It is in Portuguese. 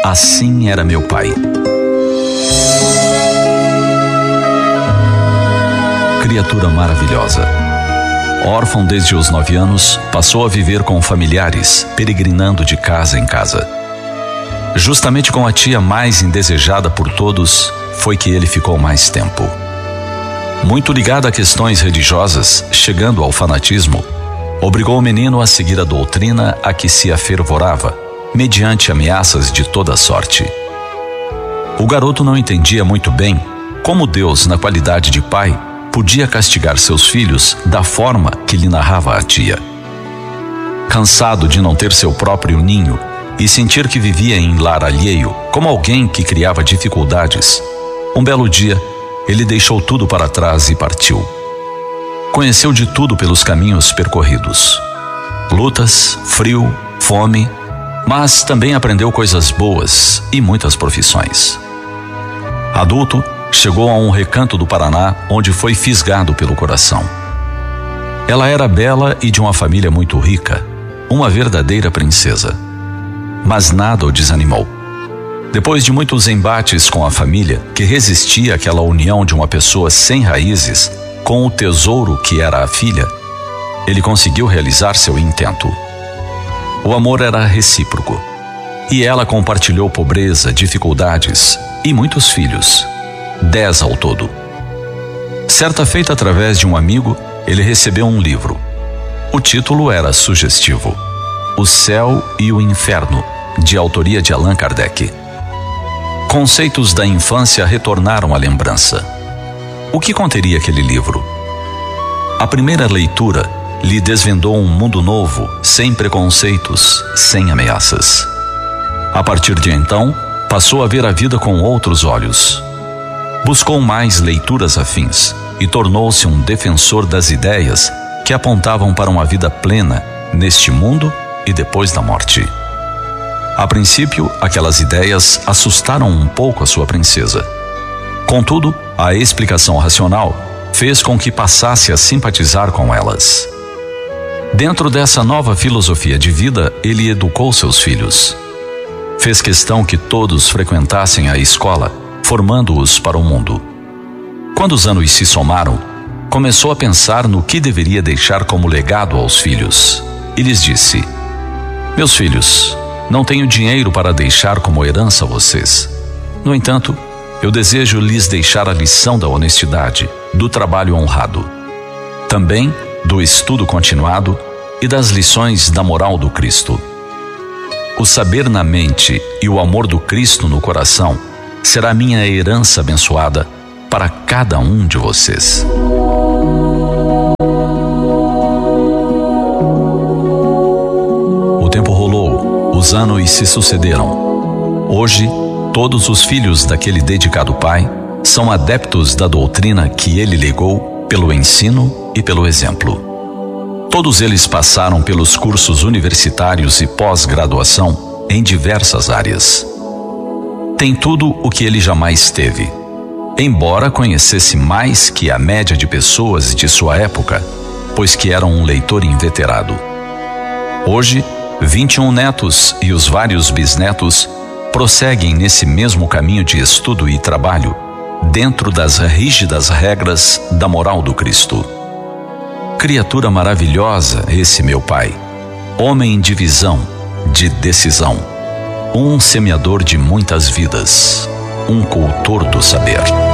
Assim era meu pai. Criatura maravilhosa. Órfão desde os 9 anos, passou a viver com familiares, peregrinando de casa em casa. Justamente com a tia mais indesejada por todos, foi que ele ficou mais tempo. Muito ligado a questões religiosas, chegando ao fanatismo, obrigou o menino a seguir a doutrina a que se afervorava, mediante ameaças de toda sorte. O garoto não entendia muito bem como Deus, na qualidade de pai, podia castigar seus filhos da forma que lhe narrava a tia. Cansado de não ter seu próprio ninho e sentir que vivia em lar alheio, como alguém que criava dificuldades, um belo dia, ele deixou tudo para trás e partiu. Conheceu de tudo pelos caminhos percorridos. Lutas, frio, fome, mas também aprendeu coisas boas e muitas profissões. Adulto, chegou a um recanto do Paraná onde foi fisgado pelo coração. Ela era bela e de uma família muito rica, uma verdadeira princesa. Mas nada o desanimou. Depois de muitos embates com a família, que resistia àquela união de uma pessoa sem raízes com o tesouro que era a filha, ele conseguiu realizar seu intento. O amor era recíproco, e ela compartilhou pobreza, dificuldades e muitos filhos, 10 ao todo. Certa feita, através de um amigo, ele recebeu um livro. O título era sugestivo: O Céu e o Inferno, de autoria de Allan Kardec. Conceitos da infância retornaram à lembrança. O que conteria aquele livro? A primeira leitura lhe desvendou um mundo novo, sem preconceitos, sem ameaças. A partir de então, passou a ver a vida com outros olhos. Buscou mais leituras afins e tornou-se um defensor das ideias que apontavam para uma vida plena neste mundo e depois da morte. A princípio, aquelas ideias assustaram um pouco a sua princesa. Contudo, a explicação racional fez com que passasse a simpatizar com elas. Dentro dessa nova filosofia de vida, ele educou seus filhos. Fez questão que todos frequentassem a escola, formando-os para o mundo. Quando os anos se somaram, começou a pensar no que deveria deixar como legado aos filhos. E lhes disse: Meus filhos, não tenho dinheiro para deixar como herança a vocês. No entanto, eu desejo lhes deixar a lição da honestidade, do trabalho honrado. Também do estudo continuado e das lições da moral do Cristo. O saber na mente e o amor do Cristo no coração será minha herança abençoada para cada um de vocês. O tempo rolou, os anos se sucederam. Hoje, todos os filhos daquele dedicado pai são adeptos da doutrina que ele legou pelo ensino e pelo exemplo. Todos eles passaram pelos cursos universitários e pós-graduação em diversas áreas. Tem tudo o que ele jamais teve, embora conhecesse mais que a média de pessoas de sua época, pois que era um leitor inveterado. Hoje, 21 netos e os vários bisnetos prosseguem nesse mesmo caminho de estudo e trabalho, dentro das rígidas regras da moral do Cristo. Criatura maravilhosa esse meu pai, homem de visão, de decisão, um semeador de muitas vidas, um cultor do saber.